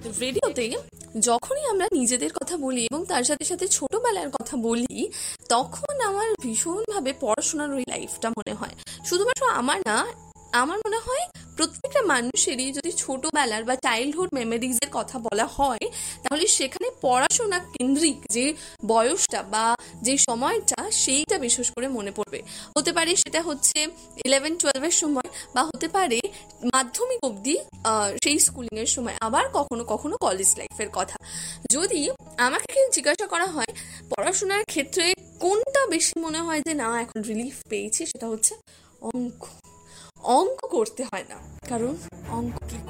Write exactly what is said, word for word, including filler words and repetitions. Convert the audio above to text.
রেডিওতে যখনই আমরা নিজেদের কথা বলি এবং তার সাথে সাথে ছোটবেলার কথা বলি, তখন আমার ভীষণভাবে পড়াশোনার ওই লাইফটা মনে হয়। শুধুমাত্র আমার না, আমার মনে হয় প্রত্যেকটা মানুষেরই যদি ছোটবেলার বা চাইল্ডহুড মেমোরিজ এর কথা বলা হয়, তাহলে সেখানে পড়াশোনা কেন্দ্রিক যে বয়সটা বা যে সময়টা, সেইটা বিশেষ করে মনে পড়বে। হতে পারে সেটা হচ্ছে ইলেভেন টুয়েলভের সময়, বা হতে পারে মাধ্যমিক অবধি সেই স্কুলিং এর সময়, আবার কখনো কখনো কলেজ লাইফের কথা। যদি আমাকে কেউ জিজ্ঞাসা করা হয় পড়াশোনার ক্ষেত্রে কোনটা বেশি মনে হয় যে না এখন রিলিফ পেয়েছি, সেটা হচ্ছে অঙ্ক। অঙ্ক করতে হয় না, কারণ অঙ্ক কি